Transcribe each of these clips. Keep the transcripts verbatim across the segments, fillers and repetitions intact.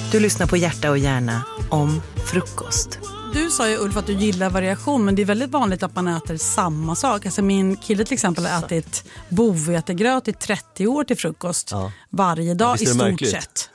Du lyssnar på Hjärta och hjärna om frukost. Du sa ju, Ulf, att du gillar variation, men det är väldigt vanligt att man äter samma sak. Alltså min kille till exempel har ätit bovetegröt i trettio år till frukost ja. varje dag i stort märkligt? sett.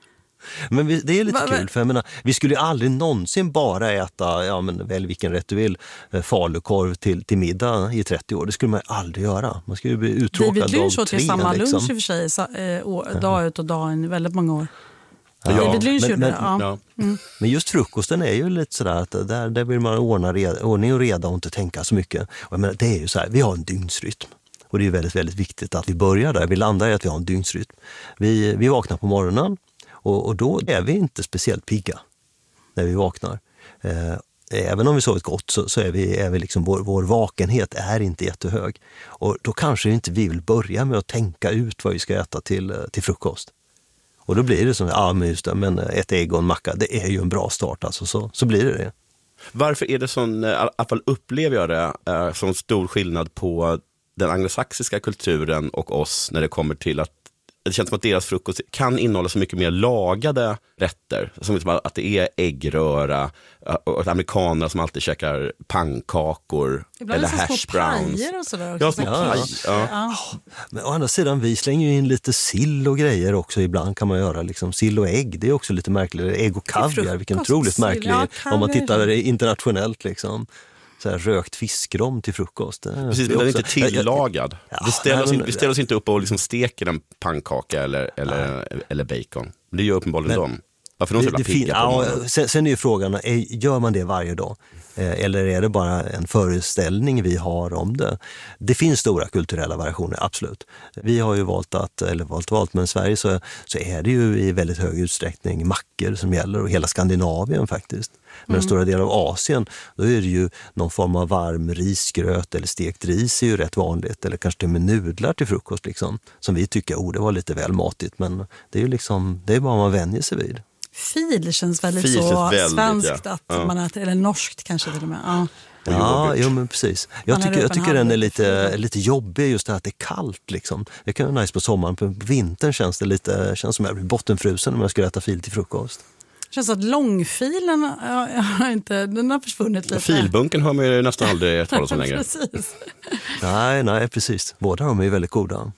Men vi, det är lite va, kul, för jag menar, vi skulle ju aldrig någonsin bara äta, ja men väl vilken rätt du vill, falukorv till, till middag i trettio år. Det skulle man aldrig göra. Man skulle ju bli uttråkad av tre. David Lynch åt samma liksom. lunch i och för sig, så, eh, dag ut och dag in väldigt många år. Ja, David Lynch men, men, ja. Ja. Mm. men just frukosten är ju lite sådär att där, där vill man ordna reda, ordning och reda och inte tänka så mycket. Och jag menar, det är ju så här, vi har en dygnsrytm. Och det är väldigt, väldigt viktigt att vi börjar där. Vi landar i att vi har en dygnsrytm. Vi, vi vaknar på morgonen. Och, och då är vi inte speciellt pigga när vi vaknar. Eh, även om vi sovit gott så, så är vi, är vi liksom, vår, vår vakenhet är inte jättehög. Och då kanske inte vi vill börja med att tänka ut vad vi ska äta till, till frukost. Och då blir det som, ja men just det, men ett ägg och en macka, det är ju en bra start alltså, så, så blir det det. Varför är det sån, i alla fall upplever jag det, äh, sån stor skillnad på den anglosaxiska kulturen och oss när det kommer till att det känns som att deras frukost kan innehålla så mycket mer lagade rätter. Som att det är äggröra och att amerikaner som alltid käkar pannkakor ibland eller hash browns. Och sådär ja, också. Ja, ja. Ja. Men å andra sidan, vi slänger ju in lite sill och grejer också. Ibland kan man göra liksom sill och ägg. Det är också lite märkligt. Ägg och kaviar, vilken otroligt märklig ja, om man tittar internationellt liksom. Så här, rökt fiskrom till frukost. Precis, men den är inte tillagad. Ja, vi, ställer oss, nej, men, vi ställer oss inte upp och liksom steker en pannkaka eller, eller, eller bacon. Det gör uppenbarligen men, de. Varför de det, det fin- ja, sen, sen är ju frågan, är, gör man det varje dag? Eh, eller är det bara en föreställning vi har om det? Det finns stora kulturella variationer, absolut. Vi har ju valt att, eller valt valt, men i Sverige så, så är det ju i väldigt hög utsträckning mackor som gäller och hela Skandinavien faktiskt. Men mm. en stora del av Asien, då är det ju någon form av varm risgröt eller stekt ris är ju rätt vanligt. Eller kanske till med nudlar till frukost liksom. Som vi tycker, oh det var lite väl matigt. Men det är ju liksom, det är bara man vänjer sig vid. Fil känns väldigt Fil så väldigt, svenskt ja. att Ja. man äter, eller norskt kanske till och med. Ja, ja jo, men precis. Jag tycker, jag tycker den är lite, lite jobbig just det här att det är kallt liksom. Det kan vara nice på sommaren, på vintern känns det lite, känns som att jag blir bottenfrusen om jag skulle äta fil till frukost. Det känns att långfilen jag har inte, den har försvunnit lite. Filbunken har man ju nästan aldrig talat om längre. Precis. Nej, nej, precis. Båda de är ju väldigt goda.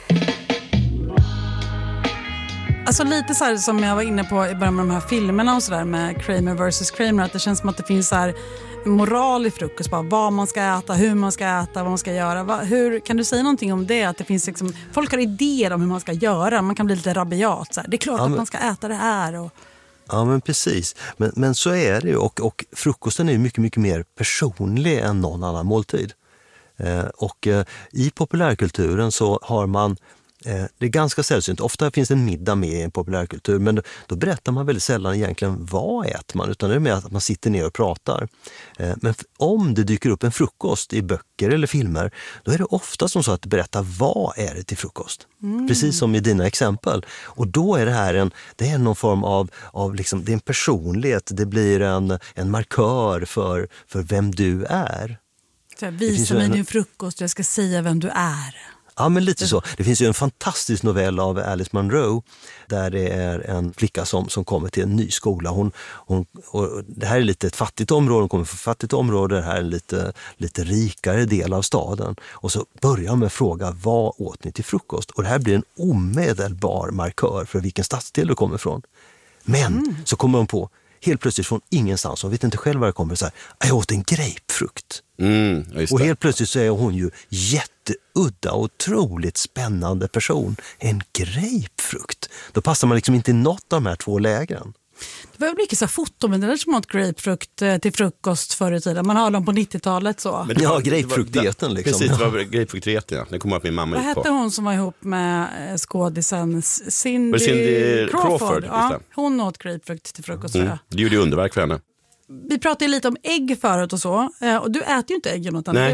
Alltså lite så här som jag var inne på i början med de här filmerna och sådär med Kramer versus Kramer, att det känns som att det finns så här moral i frukost, bara vad man ska äta, hur man ska äta, vad man ska göra. Va, hur, kan du säga någonting om det? Att det finns liksom, folk har idéer om hur man ska göra, man kan bli lite rabiat. Så här. Det är klart ja, men, att man ska äta det här. Och... Ja men precis, men, men så är det ju och, och frukosten är ju mycket, mycket mer personlig än någon annan måltid. Eh, och eh, i populärkulturen så har man det är ganska sällsynt. Ofta finns en middag med i en populärkultur, men då, då berättar man väldigt sällan egentligen vad äter man, utan det är med att man sitter ner och pratar. Men om det dyker upp en frukost i böcker eller filmer, då är det ofta som så att berätta vad är det till frukost. Mm. Precis som i dina exempel. Och då är det här en, det är någon form av, av liksom, det är en personlighet, det blir en, en markör för, för vem du är. Så visa mig en... din frukost, jag ska säga vem du är. Ja, men lite så. Det finns ju en fantastisk novell av Alice Munro där det är en flicka som, som kommer till en ny skola. Hon, hon, och det här är lite ett fattigt område, hon kommer från ett fattigt område, det här är en lite, lite rikare del av staden. Och så börjar hon med att fråga, vad åt ni till frukost? Och det här blir en omedelbar markör för vilken stadsdel du kommer från. Men mm. så kommer hon på, helt plötsligt från ingenstans, hon vet inte själv vad det kommer, så här, jag åt en grapefrukt. Mm, just och det. helt plötsligt så är hon ju jätteudda och otroligt spännande person. En grapefrukt. Då passar man liksom inte i något av de här två lägren. Det börjar bli mycket så fotomeddelanden som åt grapefrukt till frukost förr i tiden. Man har dem på nittiotalet så. Men ja, grapefruktdieten liksom. Precis, det var grapefruktdieten, ja. Det kommer att min mamma Vad ut på. hette hon som var ihop med skådisen Cindy, Cindy Crawford? Crawford. Ja, hon åt grapefrukt till frukost mm. tror jag. Det gjorde underverk för henne. Vi pratade lite om ägg förut och så. Och du äter ju inte ägg, Jonathan. Nej.